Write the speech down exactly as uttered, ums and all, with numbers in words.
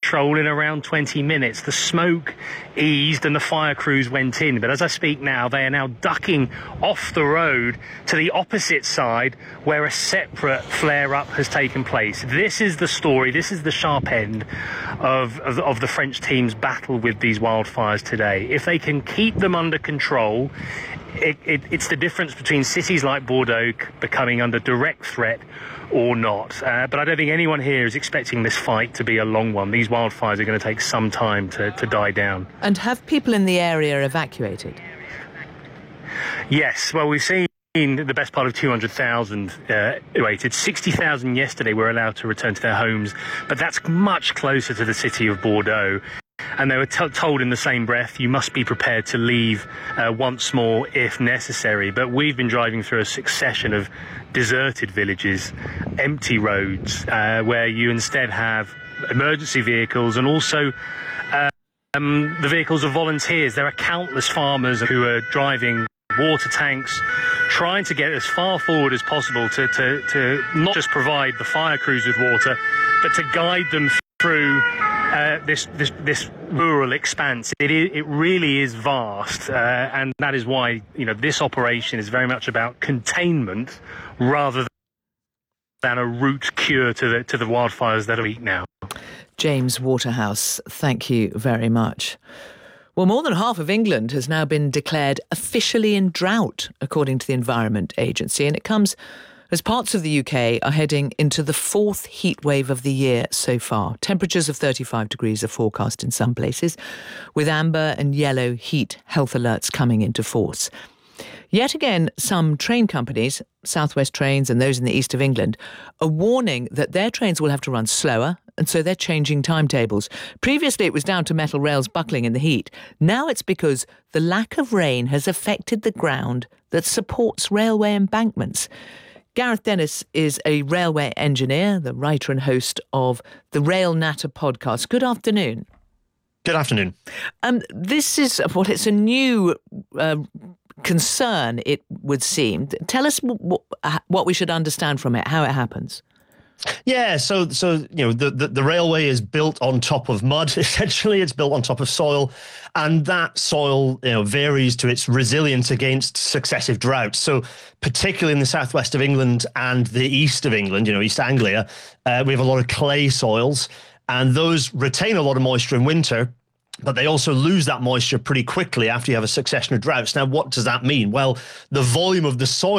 control in around twenty minutes. The smoke eased and the fire crews went in. But as I speak now, they are now ducking off the road to the opposite side where a separate flare-up has taken place. This is the story. This is the sharp end of, of, of the French team's battle with these wildfires today. If they can keep them under control, It, it, it's the difference between cities like Bordeaux becoming under direct threat or not. Uh, but I don't think anyone here is expecting this fight to be a long one. These wildfires are going to take some time to, to die down. And have people in the area evacuated? Yes, well, we've seen the best part of two hundred thousand uh, evacuated. sixty thousand yesterday were allowed to return to their homes, but that's much closer to the city of Bordeaux. And they were t- told in the same breath, you must be prepared to leave uh, once more if necessary. But we've been driving through a succession of deserted villages, empty roads, uh, where you instead have emergency vehicles and also uh, um, the vehicles of volunteers. There are countless farmers who are driving water tanks, trying to get as far forward as possible to, to, to not just provide the fire crews with water, but to guide them through Uh, this, this this rural expanse. It is, it really is vast, uh, and that is why, you know, this operation is very much about containment rather than a root cure to the to the wildfires that are heat now. James Waterhouse, thank you very much. Well, more than half of England has now been declared officially in drought, according to the Environment Agency, and it comes as parts of the U K are heading into the fourth heat wave of the year so far. Temperatures of thirty-five degrees are forecast in some places, with amber and yellow heat health alerts coming into force. Yet again, some train companies, South West Trains and those in the east of England, are warning that their trains will have to run slower, and so they're changing timetables. Previously, it was down to metal rails buckling in the heat. Now it's because the lack of rain has affected the ground that supports railway embankments. Gareth Dennis is a railway engineer, the writer and host of the Rail Natter podcast. Good afternoon. Good afternoon. Um, this is what well, it's a new uh, concern, it would seem. Tell us what, what we should understand from it, how it happens. Yeah, so so you know the, the the railway is built on top of mud. Essentially, it's built on top of soil, and that soil you know varies to its resilience against successive droughts. So, particularly in the southwest of England and the east of England, you know East Anglia, uh, we have a lot of clay soils, and those retain a lot of moisture in winter, but they also lose that moisture pretty quickly after you have a succession of droughts. Now, what does that mean? Well, the volume of the soil